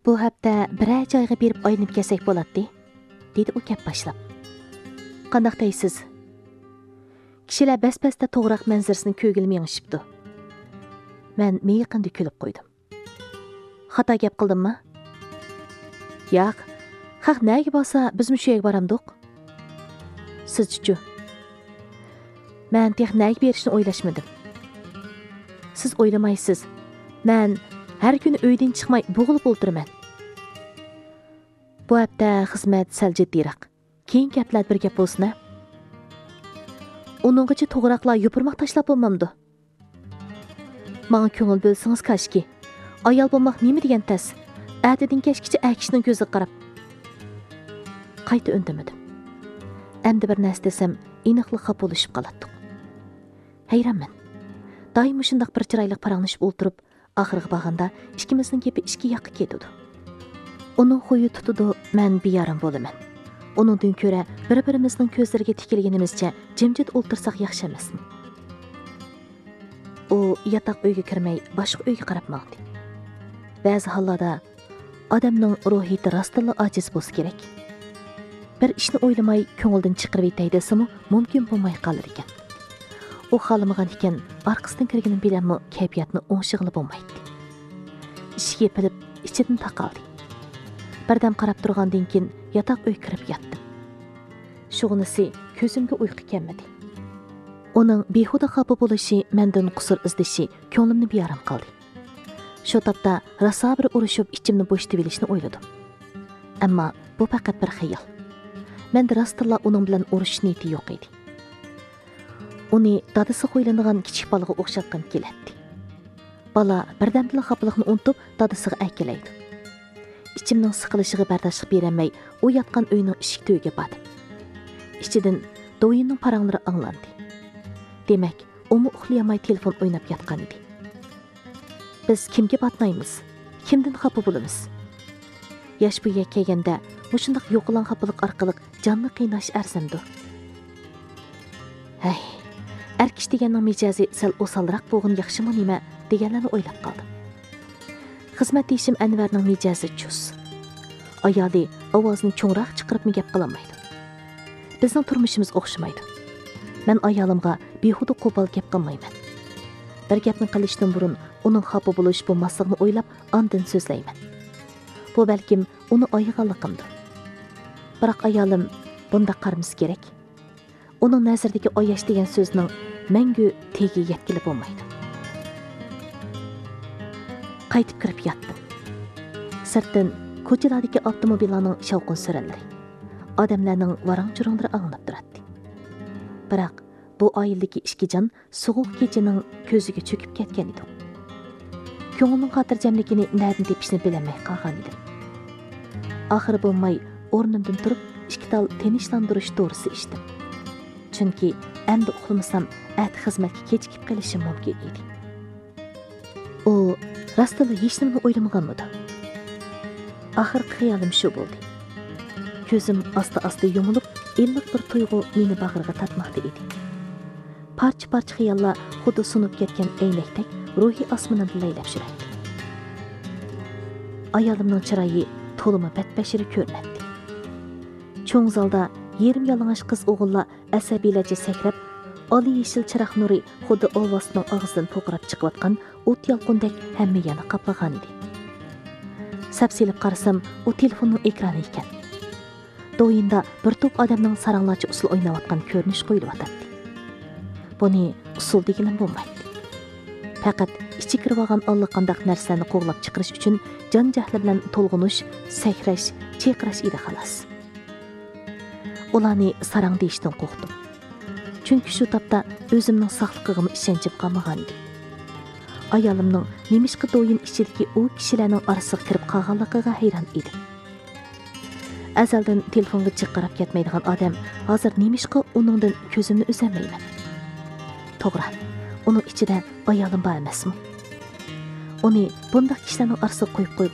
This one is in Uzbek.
Bu hafta birər joyga berib aylanib kelsak bo'ladi, dedi u gap boshlab. Qandaq deysiz? Kishilar bas-basda to'g'roq manzarasini ko'rgilmay yengishibdi. Men meyqindi kulib qo'ydim. Xato gap qildimmi? Yo'q. Haq nega bo'lsa, biz shu yerga boramdiq. Siz-chi? Men texnik berishni o'ylashmadim. Siz o'ylamaysiz. Men har kuni uydan chiqmay bo'g'ilib o'tiraman. Bu hafta xizmat sal jiddiyroq. Keyin gaplar bir gap bo'lsin. Uninggacha to'g'roqlar yupurmoq tashlab bo'lmamdi. Menga ko'ngil bo'lsangiz kashki. Ayol bo'lmoq nima degan tas? Atidin kashkicha akishning ko'ziga qarab. Qayta undimadim. Endi bir narsa desam, aniqli xafa bo'lishib qoladi. Hayronman. Doim shundoq bir chiroyli paranglashib o'tirib, oxirgi bag'anda ikkimizning gapi ikki yoqqa ketdi. Uning xuyi tutudi, men biyaram bo'laman. Uningdan ko'ra bir-birimizning ko'zlariga tikilganimizcha jimjit o'ltirsak yaxshi emasmi? U yotoq uyga kirmay boshqa uyga qarab maqdi. Ba'zi hollarda odamning ruhiyati rostla ojiz bo'lsa kerak. Bir ishni o'ylamay ko'ngildan chiqarib yetay desam, mumkin bo'lmay qolar ekan. U xolamagan ekan, orqasidan kirganim bilanmi kayfiyatni o'ngshig'ilib bo'lmaydi. Ishga pilib ichidan taqaldi. Birdam qarab turgandan keyin yotoq uy kirib yotdim. Shug'unisi ko'zimga uyqu kelmadi. Uning behuda xafa bo'lishi, mendan qusur izdishi ko'nglimni beyaram qildi. Shu topda rosa bir urushib ichimni bo'shatib olishni o'yladim. Ammo bu faqat bir xayol. Menda rostla uning bilan urush niyati yo'q edi. Uni dadasi qo'ylangan kichik bolaga o'xshatgan keladi. Bola birdamla xafalikni unutib dadasiga aykelaydi. İçimning siqilishiga bardoshlik bermay, u yotgan uyning eshik tugiga bordi. Ichidan do'yinning paranglari anglandi. Demak, umi uxlayolmay telefon o'ynab yotgan edi. Biz kimga batmaymiz? Kimdan xafa bo'lamiz? Yosh bo'yga kelganda, mushundaq yo'qolan xafalik orqali jonni qiynash arzimdi. Hay, erkish deganning mijozi sal o'salroq bo'lgan yaxshimi nima deganlarni o'ylab qoldim. Xizmat deyishim Anvarning mijozi chus. Ayoli ovozini cho'ngroq chiqarib gap qilolmaydi. Bizning turmushimiz o'xshamaydi. Men ayolimga behuda qo'pol gap qilmayman. Bir gapni qilishdan burun uning xafa bo'lish bo'lmasligini o'ylab, ondan so'zlayman. Bu balkim uni oyig'anligimdir. Biroq ayolim bunda qarmisi kerak. Uning nazaridagi oyash degan so'zning mangu tegi yetkilib bo'lmaydi. Qaytib kirib yotdim. Sirtdan ko'chalardagi avtomobillarning shovqin suranlari, odamlarning varang-churangdiri anglab turadi. Biroq bu oiladagi ishkijon sovuq kechining ko'ziga cho'kib ketgan edi. Ko'nglimning xotirjamligini nerdan tepishni bilmay qolgan edim. Oxiri bo'lmay o'rnimdan turib, ikki tal tinchlantirish to'g'risi ichdim. Chunki endi uxlamasam, at xizmatga kechikib qolishim mumkin edi. U rostla hech nima o'ylamaganmidi? Oxirgi xayolim shu bo'ldi. Ko'zim asta-asta yumilib, illiq bir tuyg'u meni bag'riga tatmoqda edi. Parcha-parcha xayollar xuddi sunib ketgan aynakdek ruhiy osmonda laylab yurardi. Ayolimning chiroyi to'limi badbashiri ko'rinadi. Cho'ng zalda yerim yalang'och qiz o'g'illar asabiylarcha sakrab, oli yeshil chiroq nuri xuddi ovozning og'zidan po'qirab chiqayotgan o't yolqindek hamma yana qaplagan edi. Sapsilib qarasam, u telefonning ekrani ekan. Do'yinda bir to'p odamning saranglarcha usul o'ynayotgan ko'rinish qo'yilyapti. Buni usul deganim bo'lmaydi. Faqat ichi kirib olgan allaqanday narsalarni qo'g'lab chiqarish uchun jon jahli bilan to'lg'inish, sakrash, chayqirash edi xolos. Ularni sarang deyishdan qo'rqdim. Chunki shu topda o'zimning saqligimga ishonchib qolmagan edim. Ayolimning nemishqa do'yin ichidagi u kishilarning orasiga kirib qolganligiga hayron edim. Azaldan telefonga chiqarib ketmaydigan odam hozir nemishqa uningdan ko'zimni uzamayman. To'g'ri, uning ichida ayolim bor emasmi? Uni bunday kishilarning orasiga qo'yib